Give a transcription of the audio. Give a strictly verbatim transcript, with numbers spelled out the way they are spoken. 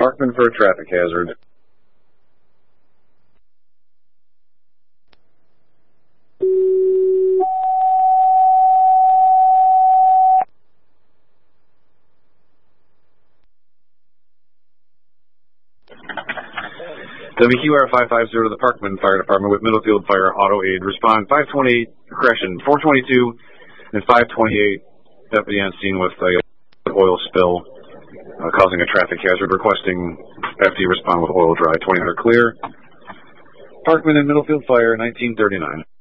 Parkman for a traffic hazard. W Q R five five zero to the Parkman Fire Department with Middlefield Fire Auto Aid. Respond five twenty-eight, correction, four twenty-two and five twenty-eight. Deputy on scene with a oil spill uh, causing a traffic hazard. Requesting F D respond with oil dry. twenty hundred clear. Parkman and Middlefield Fire, nineteen thirty-nine.